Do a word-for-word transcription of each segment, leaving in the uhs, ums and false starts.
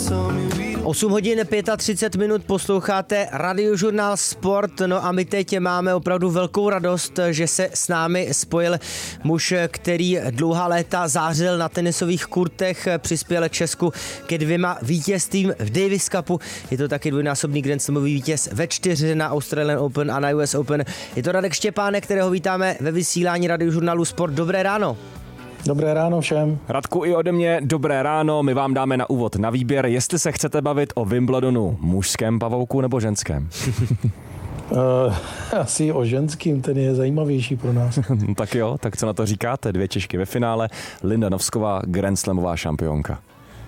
osm hodin třicet pět minut posloucháte Radiožurnál Sport, no a my teď máme opravdu velkou radost, že se s námi spojil muž, který dlouhá léta zářil na tenisových kurtech, přispěl Česku ke dvěma vítězstvím v Davis Cupu, je to taky dvojnásobný Grand Slamový vítěz ve čtyři na Australian Open a na U S Open. Je to Radek Štěpánek, kterého vítáme ve vysílání Radiožurnálu Sport. Dobré ráno. Dobré ráno všem. Radku, i ode mě dobré ráno, my vám dáme na úvod na výběr, jestli se chcete bavit o Wimbledonu, mužském pavouku nebo ženském. Uh, asi o ženským, ten je zajímavější pro nás. Tak jo, tak co na to říkáte? Dvě Češky ve finále, Linda Novsková, Grand Slamová šampionka.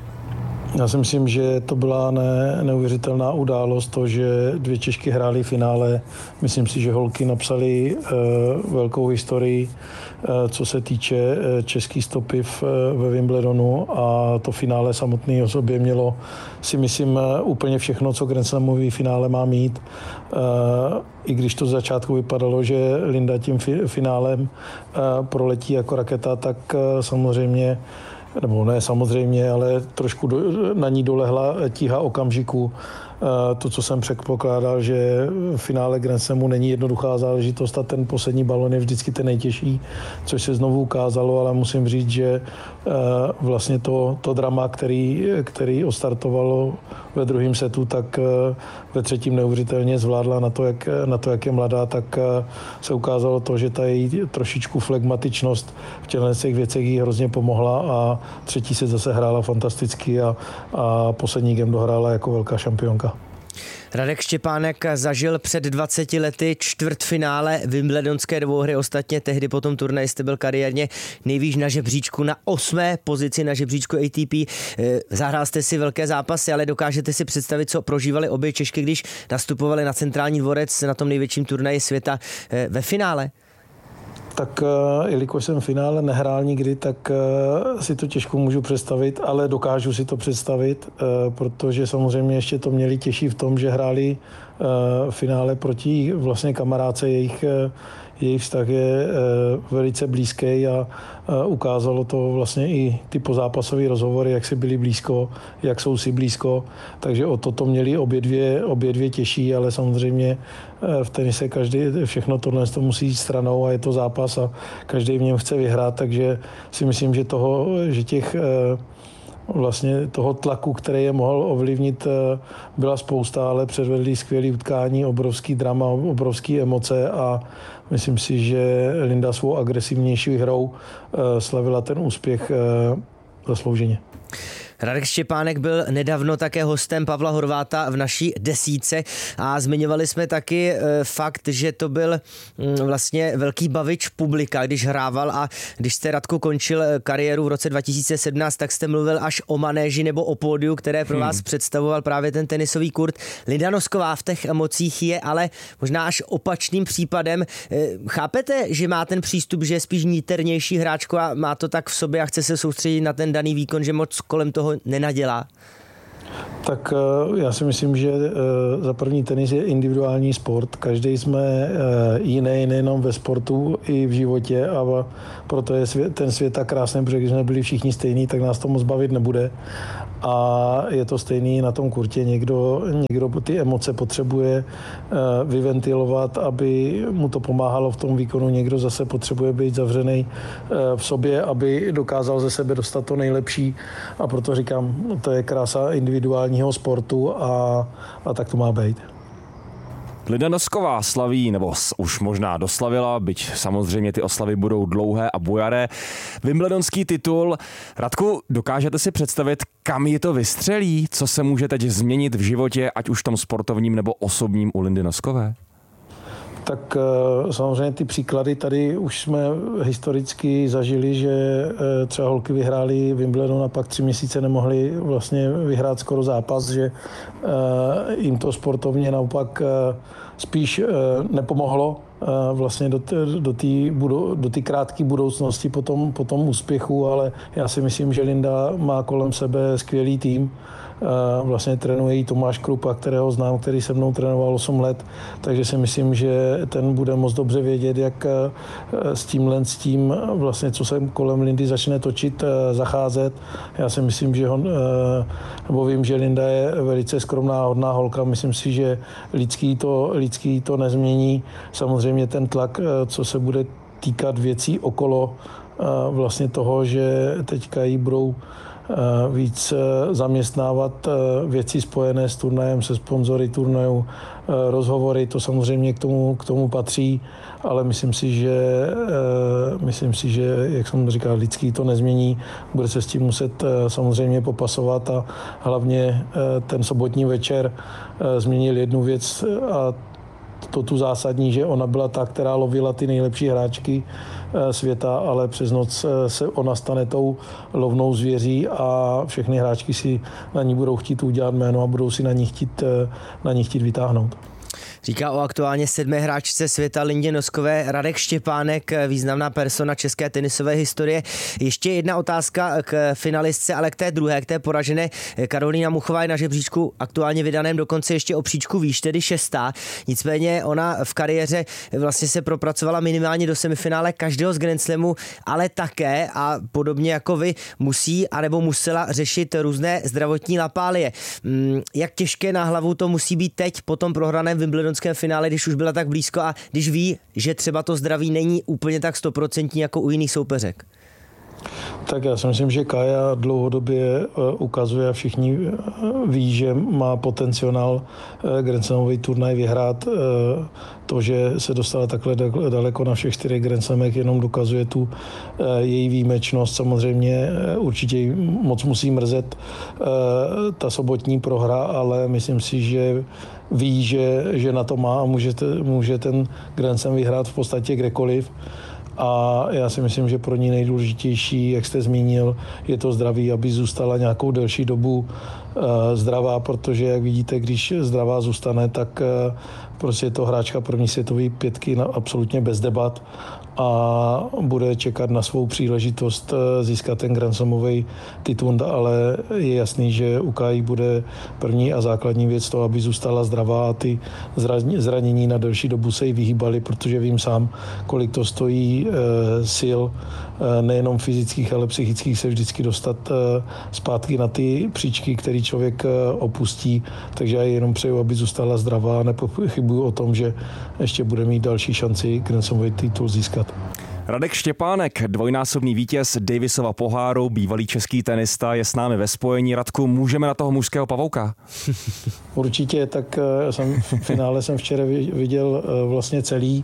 Já si myslím, že to byla ne, neuvěřitelná událost, to, že dvě Češky hrály finále. Myslím si, že holky napsaly uh, velkou historii, uh, co se týče uh, český stopy v, uh, ve Wimbledonu, a to finále samotné o sobě mělo, si myslím, uh, úplně všechno, co Grand Slamový finále má mít. Uh, I když to z začátku vypadalo, že Linda tím fi, finálem uh, proletí jako raketa, tak uh, samozřejmě nebo ne samozřejmě, ale trošku do, na ní dolehla tíha okamžiku. To, co jsem předpokládal, že v finále Grand Slamu není jednoduchá záležitost a ten poslední balon je vždycky ten nejtěžší, což se znovu ukázalo, ale musím říct, že vlastně to, to drama, který, který ostartovalo ve druhém setu, tak ve třetím neuvěřitelně zvládla na to, jak, na to, jak je mladá, tak se ukázalo to, že ta její trošičku flegmatičnost v těchto těch věcech jí hrozně pomohla a třetí set zase hrála fantasticky a, a poslední game dohrála jako velká šampionka. Radek Štěpánek zažil před dvaceti lety čtvrtfinále wimbledonské dvouhry. Ostatně tehdy po tom turnaji jste byl kariérně nejvýš na žebříčku, na osmé pozici na žebříčku A T P. Zahrál jste si velké zápasy, ale dokážete si představit, co prožívali obě Češky, když nastupovali na centrální dvorec na tom největším turnaji světa ve finále? Tak jelikož jsem v finále nehrál nikdy, tak si to těžko můžu představit, ale dokážu si to představit, protože samozřejmě ještě to měli těžší v tom, že hráli v finále proti vlastně kamarádce, jejich, jejich vztah je velice blízký a ukázalo to vlastně i ty pozápasové rozhovory, jak si byli blízko, jak jsou si blízko, takže o toto měli obě dvě, obě dvě těžší, ale samozřejmě v tenise každý, všechno tohle to musí jít stranou a je to zápas a každý v něm chce vyhrát, takže si myslím, že toho, že těch vlastně toho tlaku, který je mohl ovlivnit, byla spousta, ale předvedli skvělé utkání, obrovský drama, obrovské emoce a myslím si, že Linda svou agresivnější hrou slavila ten úspěch zaslouženě. Radek Štěpánek byl nedávno také hostem Pavla Horváta v naší desítce a zmiňovali jsme taky fakt, že to byl vlastně velký bavič publika, když hrával, a když jste, Radku, končil kariéru v roce dva tisíce sedmnáct, tak jste mluvil až o manéži nebo o pódiu, které pro vás hmm. představoval právě ten tenisový kurt. Linda Novsková v těch emocích je ale možná až opačným případem. Chápete, že má ten přístup, že je spíš níternější hráčko a má to tak v sobě a chce se soustředit na ten daný výkon, že moc kolem toho nenadělá? Tak já si myslím, že za první tenis je individuální sport. Každý jsme jiný, nejenom ve sportu, i v životě, a proto je svět, ten svět tak krásný, protože když jsme byli všichni stejní, tak nás to moc bavit nebude. A je to stejný na tom kurtě. Někdo, někdo ty emoce potřebuje vyventilovat, aby mu to pomáhalo v tom výkonu. Někdo zase potřebuje být zavřený v sobě, aby dokázal ze sebe dostat to nejlepší. A proto říkám, to je krása individuálního sportu a, a tak to má být. Linda Novsková slaví, nebo už možná doslavila, byť samozřejmě ty oslavy budou dlouhé a bujaré, wimbledonský titul. Radku, dokážete si představit, kam je to vystřelí? Co se může teď změnit v životě, ať už v tom sportovním nebo osobním, u Lindy Novskové? Tak samozřejmě ty příklady tady už jsme historicky zažili, že třeba holky vyhrály Wimbledon a pak tři měsíce nemohly vlastně vyhrát skoro zápas, že jim to sportovně naopak spíš nepomohlo vlastně do té do do té krátké budoucnosti po tom, po tom úspěchu, ale já si myslím, že Linda má kolem sebe skvělý tým vlastně trénuje i Tomáš Krupa, kterého znám, který se mnou trénoval osm let, takže si myslím, že ten bude moc dobře vědět, jak s tímhle, s tím vlastně, co se kolem Lindy začne točit, zacházet. Já si myslím, že on, nebo vím, že Linda je velice skromná, hodná holka, myslím si, že lidský to, lidský to nezmění. Samozřejmě ten tlak, co se bude týkat věcí okolo vlastně toho, že teďka jí budou víc zaměstnávat věci spojené s turnajem, se sponzory turnajů, rozhovory, to samozřejmě k tomu, k tomu patří, ale myslím si, že myslím si, že, jak jsem říkal, lidský to nezmění, bude se s tím muset samozřejmě popasovat a hlavně ten sobotní večer změnil jednu věc a to tu zásadní, že ona byla ta, která lovila ty nejlepší hráčky světa, ale přes noc se ona stane tou lovnou zvěří a všechny hráčky si na ní budou chtít udělat jméno a budou si na ní chtít, na ní chtít vytáhnout. Říká o aktuálně sedmé hráčce světa Lindě Noskové Radek Štěpánek, významná persona české tenisové historie. Ještě jedna otázka k finalistce, ale k té druhé, k té poražené. Karolína Muchová je na žebříčku aktuálně vydaném dokonce ještě o příčku výš, tedy šestá. Nicméně ona v kariéře vlastně se propracovala minimálně do semifinále každého z Grand Slamu, ale také a podobně jako vy musí anebo musela řešit různé zdravotní lapálie. Jak těžké na hlavu to musí být teď po tom prohraném Wimbledonském finále, když už byla tak blízko a když ví, že třeba to zdraví není úplně tak stoprocentní jako u jiných soupeřek? Tak já si myslím, že Kaja dlouhodobě ukazuje a všichni ví, že má potenciál Grand Slamový turnaj vyhrát. To, že se dostala takhle daleko na všech čtyřech Grand Slamech, jenom dokazuje tu její výjimečnost. Samozřejmě určitě moc musí mrzet ta sobotní prohra, ale myslím si, že ví, že, že na to má a může, může ten Grand Slam vyhrát v podstatě kdekoliv. A já si myslím, že pro ní nejdůležitější, jak jste zmínil, je to zdraví, aby zůstala nějakou delší dobu zdravá, protože, jak vidíte, když zdravá zůstane, tak prostě je to hráčka první světové pětky absolutně bez debat a bude čekat na svou příležitost získat ten Grand Slamový titul, ale je jasný, že u Kai bude první a základní věc to, aby zůstala zdravá a ty zranění na delší dobu se jí vyhýbaly, protože vím sám, kolik to stojí e, sil, e, nejenom fyzických, ale psychických se vždycky dostat e, zpátky na ty příčky, který člověk e, opustí, takže já jenom přeju, aby zůstala zdravá a nepochybuju o tom, že ještě bude mít další šanci Grand Slamový titul získat. Radek Štěpánek, dvojnásobný vítěz Davisova poháru, bývalý český tenista, je s námi ve spojení. Radku, můžeme na toho mužského pavouka? Určitě, tak jsem, v finále jsem včera viděl vlastně celý.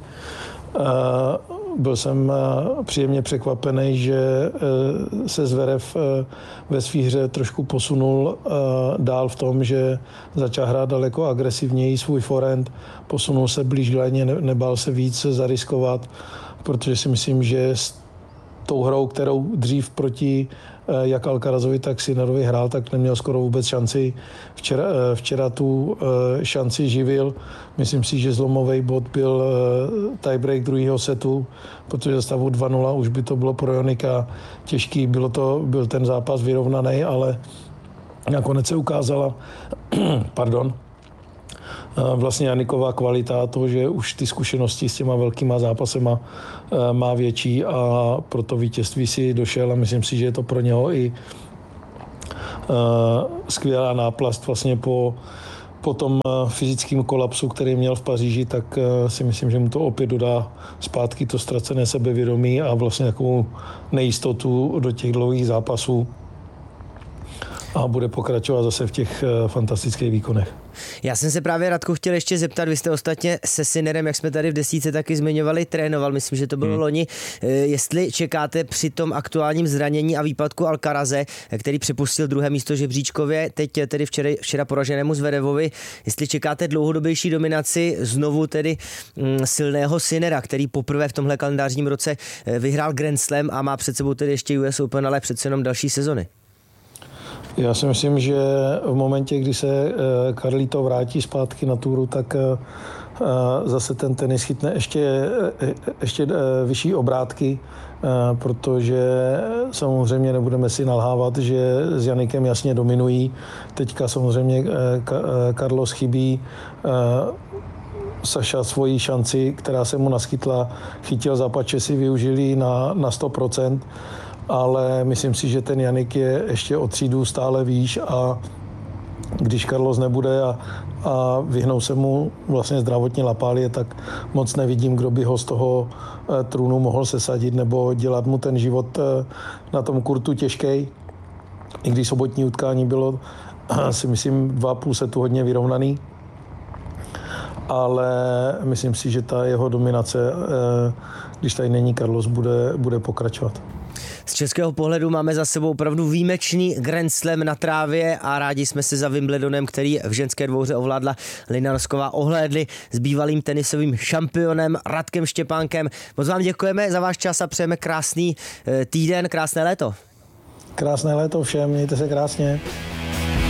Byl jsem příjemně překvapený, že se Zverev ve své hře trošku posunul dál v tom, že začal hrát daleko agresivněji svůj forehand, posunul se blíž k léně, nebál se víc zariskovat, protože si myslím, že s tou hrou, kterou dřív proti jak Alcarazovi, tak Sinnerovi hrál, tak neměl skoro vůbec šanci. Včera, včera tu šanci živil. Myslím si, že zlomový bod byl tiebreak druhého setu, protože za stavu dva nula už by to bylo pro Jonika těžký. Bylo to, byl ten zápas vyrovnaný, ale nakonec se ukázala, pardon, vlastně Janiková kvalita a to, že už ty zkušenosti s těma velkýma zápasema má větší a pro to vítězství si došel a myslím si, že je to pro něho i skvělá náplast vlastně po, po tom fyzickém kolapsu, který měl v Paříži, tak si myslím, že mu to opět dodá zpátky to ztracené sebevědomí a vlastně takovou nejistotu do těch dlouhých zápasů a bude pokračovat zase v těch fantastických výkonech. Já jsem se právě, Radku, chtěl ještě zeptat, vy jste ostatně se Sinnerem, jak jsme tady v desíce taky zmiňovali, trénoval, myslím, že to bylo hmm. loni, jestli čekáte při tom aktuálním zranění a výpadku Alcaraze, který připustil druhé místo žebříčkově, teď tedy včera, včera poraženému Zverevovi, jestli čekáte dlouhodobější dominaci znovu tedy mm, silného Sinnera, který poprvé v tomhle kalendářním roce vyhrál Grand Slam a má před sebou tedy ještě U S Open, ale přece jenom další sezony. Já si myslím, že v momentě, kdy se Carlito vrátí zpátky na túru, tak zase ten tenis chytne ještě, ještě vyšší obrátky, protože samozřejmě nebudeme si nalhávat, že s Janikem jasně dominují. Teďka samozřejmě Carlos chybí, Saša svoji šanci, která se mu naskytla, chytil za pače, si využili na, na sto procent, ale myslím si, že ten Janik je ještě o třídu stále výš a když Carlos nebude a, a vyhnou se mu vlastně zdravotní lapálie, tak moc nevidím, kdo by ho z toho e, trůnu mohl sesadit nebo dělat mu ten život e, na tom kurtu těžký. I když sobotní utkání bylo, si myslím, dva a půl setu hodně vyrovnaný. Ale myslím si, že ta jeho dominace, e, když tady není Carlos, bude, bude pokračovat. Z českého pohledu máme za sebou opravdu výjimečný Grand Slam na trávě a rádi jsme se za Wimbledonem, který v ženské dvouhře ovládla Linda Nosková, ohlédli s bývalým tenisovým šampionem Radkem Štěpánkem. Moc vám děkujeme za váš čas a přejeme krásný týden, krásné léto. Krásné léto všem, mějte se krásně.